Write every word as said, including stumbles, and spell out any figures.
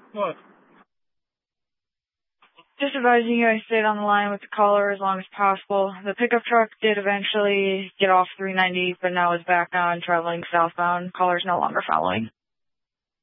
What? Just advising you I stayed on the line with the caller as long as possible. The pickup truck did eventually get off three ninety, but now is back on traveling southbound. Caller's no longer following.